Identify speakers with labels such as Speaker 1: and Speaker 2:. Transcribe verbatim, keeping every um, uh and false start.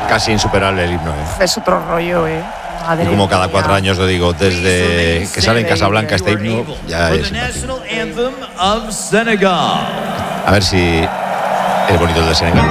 Speaker 1: casi insuperable el himno, ¿eh?
Speaker 2: Es otro rollo, ¿eh? Madre
Speaker 1: y como cada
Speaker 2: mía.
Speaker 1: cuatro años lo digo, desde que sale en Casablanca este himno, ya es simpático. A ver si es bonito el de Senegal.